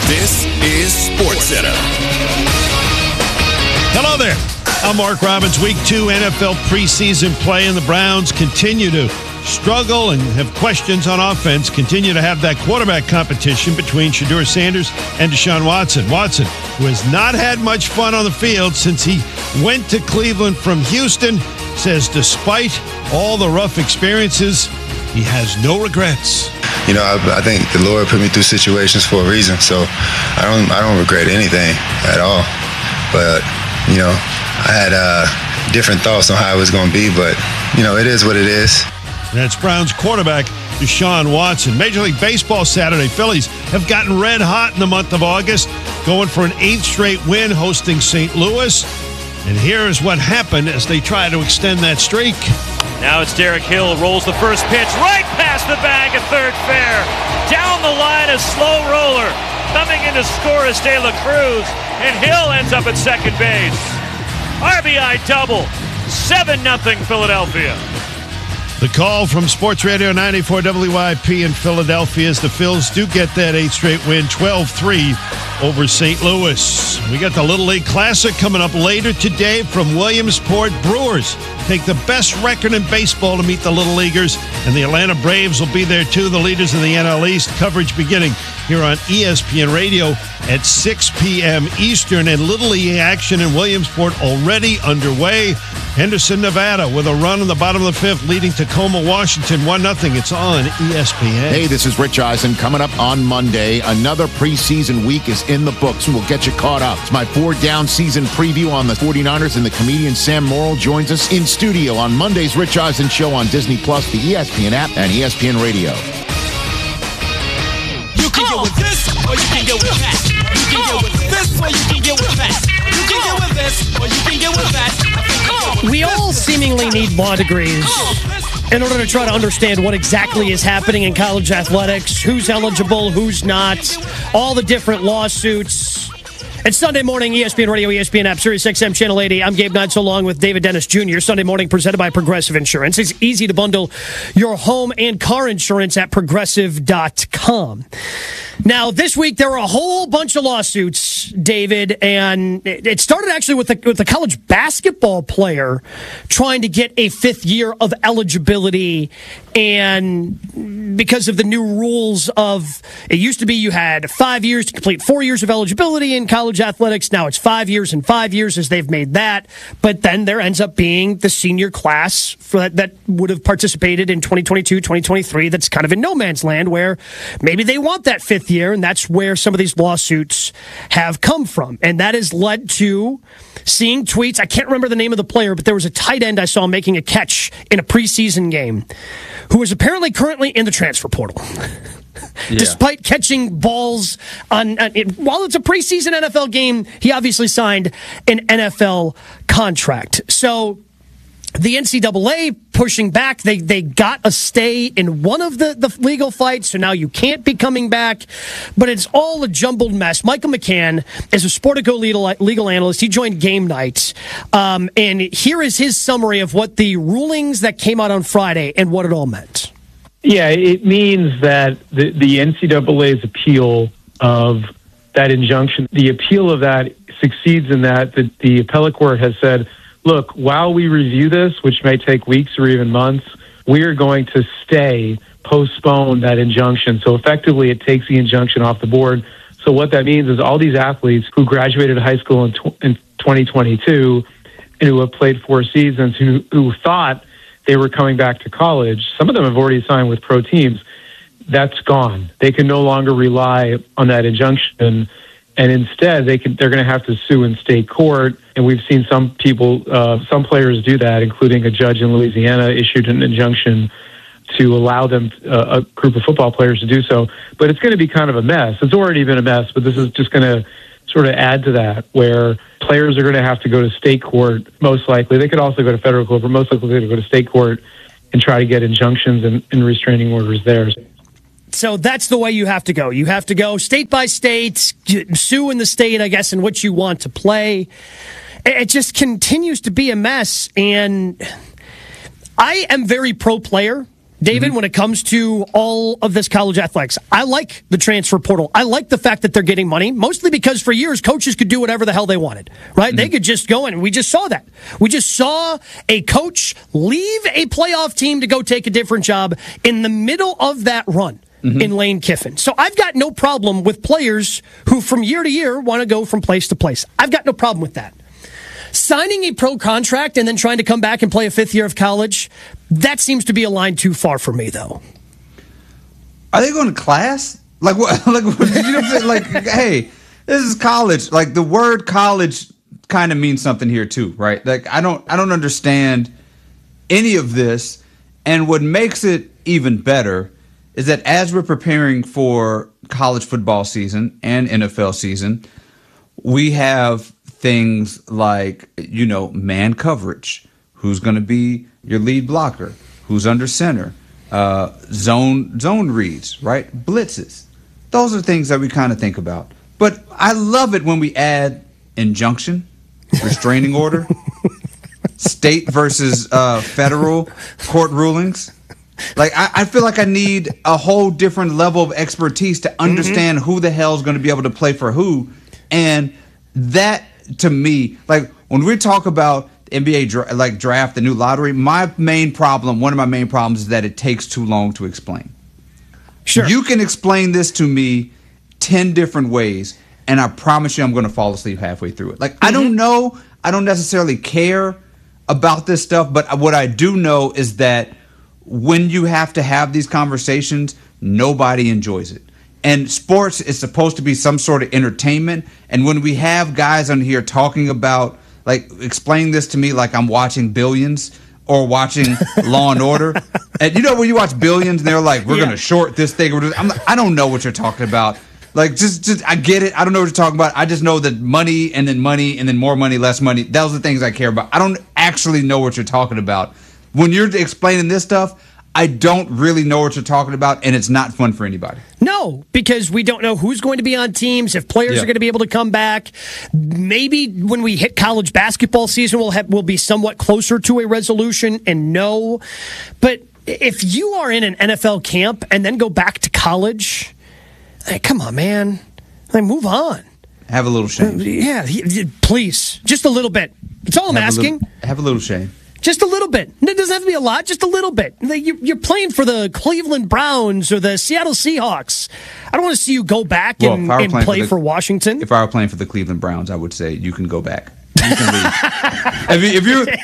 This is SportsCenter. Hello there. I'm Mark Robbins. Week 2 NFL preseason play, and the Browns continue to struggle and have questions on offense, continue to have that quarterback competition between Shedeur Sanders and Deshaun Watson. Watson, who has not had much fun on the field since he went to Cleveland from Houston, says despite all the rough experiences, he has no regrets. You know, I think the Lord put me through situations for a reason, so I don't regret anything at all. But, you know, I had different thoughts on how it was going to be, but, you know, it is what it is. That's Browns quarterback Deshaun Watson. Major League Baseball Saturday. Phillies have gotten red hot in the month of August, going for an 8th straight win, hosting St. Louis. And here is what happened as they try to extend that streak. Now it's Derek Hill, rolls the first pitch right past the bag at third fair. Down the line, a slow roller. Coming in to score is De La Cruz, and Hill ends up at second base. RBI double, 7-0 Philadelphia. The call from Sports Radio 94 WIP in Philadelphia is the Phils do get that 8th straight win, 12-3 over St. Louis. We got the Little League Classic coming up later today from Williamsport. Brewers take the best record in baseball to meet the Little Leaguers, and the Atlanta Braves will be there too, the leaders in the NL East. Coverage beginning here on ESPN Radio at 6 p.m. Eastern, and Little League action in Williamsport already underway. Henderson, Nevada, with a run in the bottom of the 5th, leading Tacoma, Washington, 1-0. It's on ESPN. Hey, this is Rich Eisen. Coming up on Monday, another preseason week is in the books, and we'll get you caught up. It's my 4-down season preview on the 49ers, and the comedian Sam Morrill joins us in studio on Monday's Rich Eisen Show on Disney+, the ESPN app, and ESPN Radio. You can get with this, or you can get with that. You can get with this, or you can get with that. You can get with this, or you can get with that. We all seemingly need law degrees in order to try to understand what exactly is happening in college athletics, who's eligible, who's not, all the different lawsuits. It's Sunday morning, ESPN Radio, ESPN app, Sirius XM, Channel 80. I'm Gabe Knight, along with David Dennis Jr. Sunday morning presented by Progressive Insurance. It's easy to bundle your home and car insurance at Progressive.com. Now, this week, there were a whole bunch of lawsuits, David, and it started actually with the college basketball player trying to get a 5th year of eligibility, and because of the new rules of, it used to be you had 5 years to complete 4 years of eligibility in college athletics. Now it's 5 years and 5 years as they've made that, but then there ends up being the senior class for that would have participated in 2022, 2023, that's kind of in no man's land, where maybe they want that 5th year, and that's where some of these lawsuits have come from. And that has led to seeing tweets. I can't remember the name of the player, but there was a tight end I saw making a catch in a preseason game who is apparently currently in the transfer portal. Yeah. Despite catching balls while it's a preseason NFL game, he obviously signed an NFL contract. So the NCAA pushing back, they got a stay in one of the legal fights, so now you can't be coming back. But it's all a jumbled mess. Michael McCann is a Sportico legal analyst. He joined Game Night. And here is his summary of what the rulings that came out on Friday and what it all meant. Yeah, it means that the NCAA's appeal of that injunction, the appeal of that succeeds in that the appellate court has said, look, while we review this, which may take weeks or even months, we are going to postpone that injunction. So effectively, it takes the injunction off the board. So what that means is all these athletes who graduated high school in 2022 and who have played 4 seasons, who thought they were coming back to college, some of them have already signed with pro teams. That's gone. They can no longer rely on that injunction. And instead, they're going to have to sue in state court. And we've seen some players do that, including a judge in Louisiana issued an injunction to allow them, a group of football players, to do so. But it's going to be kind of a mess. It's already been a mess, but this is just going to sort of add to that, where players are going to have to go to state court, most likely. They could also go to federal court, but most likely they're going to go to state court and try to get injunctions and restraining orders there. So that's the way you have to go. You have to go state by state, sue in the state, I guess, in which you want to play. It just continues to be a mess. And I am very pro player. David, when it comes to all of this college athletics, I like the transfer portal. I like the fact that they're getting money, mostly because for years, coaches could do whatever the hell they wanted, right? They could just go in, and we just saw that. We just saw a coach leave a playoff team to go take a different job in the middle of that run. In Lane Kiffin. So I've got no problem with players who from year to year want to go from place to place. I've got no problem with that. Signing a pro contract and then trying to come back and play a fifth year of college, that seems to be a line too far for me, though. Are they going to class? Like what? Like you know what I'm saying? Like, hey, this is college. Like the word college kind of means something here too, right? Like I don't understand any of this. And what makes it even better is that as we're preparing for college football season and NFL season, we have things like, man coverage. Who's going to be your lead blocker? Who's under center? Zone reads, right? Blitzes. Those are things that we kind of think about. But I love it when we add injunction, restraining order, state versus federal court rulings. Like, I feel like I need a whole different level of expertise to understand who the hell is going to be able to play for who. And that, to me, like, when we talk about NBA draft, the new lottery, one of my main problems is that it takes too long to explain. Sure. You can explain this to me 10 different ways, and I promise you I'm going to fall asleep halfway through it. Like, I don't know. I don't necessarily care about this stuff, but what I do know is that when you have to have these conversations, nobody enjoys it. And sports is supposed to be some sort of entertainment. And when we have guys on here talking about, like, explain this to me like I'm watching Billions or watching Law and Order. And when you watch Billions and they're like, we're going to short this thing. I'm like, I don't know what you're talking about. Like, just I get it. I don't know what you're talking about. I just know that money and then more money, less money. Those are the things I care about. I don't actually know what you're talking about. When you're explaining this stuff, I don't really know what you're talking about, and it's not fun for anybody. No, because we don't know who's going to be on teams, if players are going to be able to come back. Maybe when we hit college basketball season, we'll be somewhat closer to a resolution and know. But if you are in an NFL camp and then go back to college, come on, man. Move on. Have a little shame. Please. Just a little bit. That's all I'm asking. Have a little shame. Just a little bit. It doesn't have to be a lot, just a little bit. You're playing for the Cleveland Browns or the Seattle Seahawks. I don't want to see you go back and play for Washington. If I were playing for the Cleveland Browns, I would say you can go back. You can leave.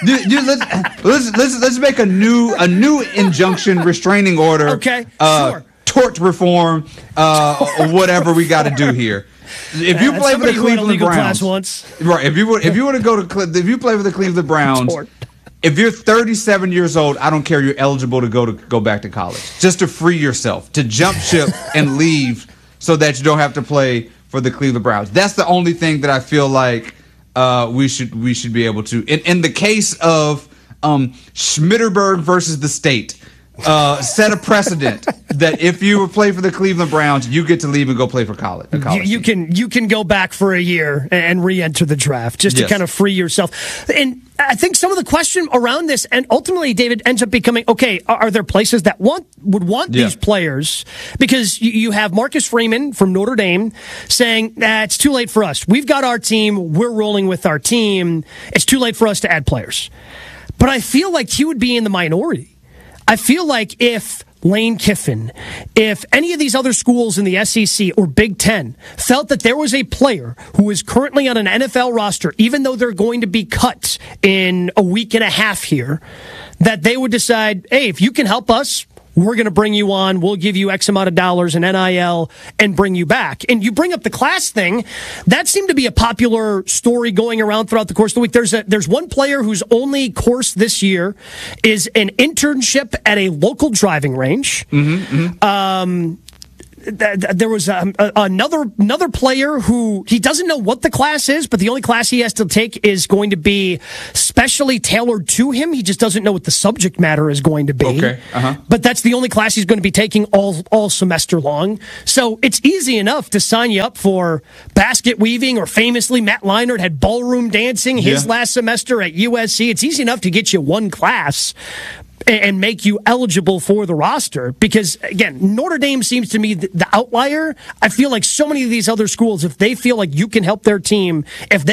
Let's make a new injunction, restraining order. Okay, sure. Tort reform, whatever we got to do here. If you play for the Cleveland Browns, right? If you want to go to, if you play for the Cleveland Browns. If you're 37 years old, I don't care. You're eligible to go back to college just to free yourself, to jump ship and leave so that you don't have to play for the Cleveland Browns. That's the only thing that I feel like we should be able to. In the case of Schmitterberg versus the state, set a precedent that if you play for the Cleveland Browns, you get to leave and go play for college. You can go back for a year and re-enter the draft just to kind of free yourself. And I think some of the question around this, and ultimately, David, ends up becoming, okay, are there places that would want these players? Because you have Marcus Freeman from Notre Dame saying, it's too late for us. We've got our team. We're rolling with our team. It's too late for us to add players. But I feel like he would be in the minority. I feel like if Lane Kiffin, if any of these other schools in the SEC or Big Ten felt that there was a player who is currently on an NFL roster, even though they're going to be cut in a week and a half here, that they would decide, hey, if you can help us, we're going to bring you on. We'll give you X amount of dollars in NIL and bring you back. And you bring up the class thing. That seemed to be a popular story going around throughout the course of the week. There's one player whose only course this year is an internship at a local driving range. There was another player who he doesn't know what the class is, but the only class he has to take is going to be specially tailored to him. He just doesn't know what the subject matter is going to be. Okay. But that's the only class he's going to be taking all semester long. So it's easy enough to sign you up for basket weaving, or famously Matt Leinart had ballroom dancing his last semester at USC. It's easy enough to get you one class. and make you eligible for the roster. Because, again, Notre Dame seems to me the outlier. I feel like so many of these other schools, if they feel like you can help their team, if they